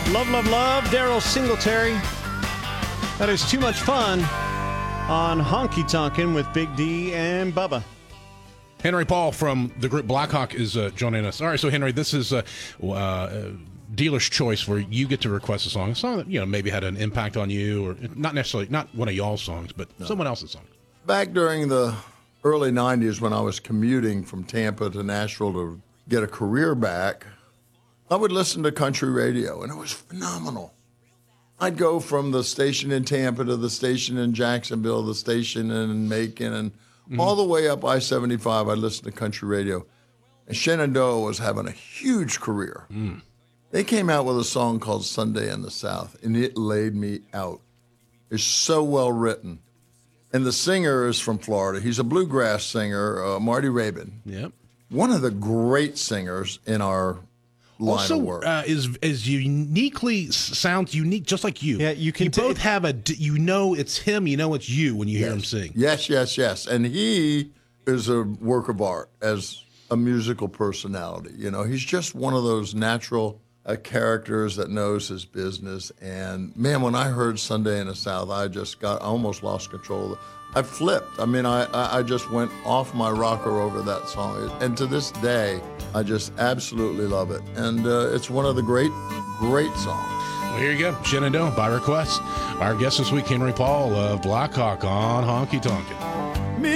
Love, love, love, Daryl Singletary. That is Too Much Fun on Honky Tonkin' with Big D and Bubba. Henry Paul from the group Blackhawk is joining us. All right, so Henry, this is dealer's choice where you get to request a song that maybe had an impact on you, or not necessarily not one of y'all's songs, but someone else's song. Back during the early 90s when I was commuting from Tampa to Nashville to get a career back, I would listen to country radio, and it was phenomenal. I'd go from the station in Tampa to the station in Jacksonville, the station in Macon, and all the way up I-75, I'd listen to country radio. And Shenandoah was having a huge career. They came out with a song called Sunday in the South, and it laid me out. It's so well written. And the singer is from Florida. He's a bluegrass singer, Marty Rabin. Yep. One of the great singers in our line of work. Is uniquely sounds unique, just like you. Yeah, you both have it's him, it's you when you hear him sing. Yes. And he is a work of art as a musical personality. He's just one of those natural characters that knows his business. And man, when I heard Sunday in the South, I almost lost control. I flipped. I mean, I just went off my rocker over that song. And to this day, I just absolutely love it. And it's one of the great songs. Well, here you go. Shenandoah by request. Our guest this week, Henry Paul of Blackhawk on Honky Tonkin'.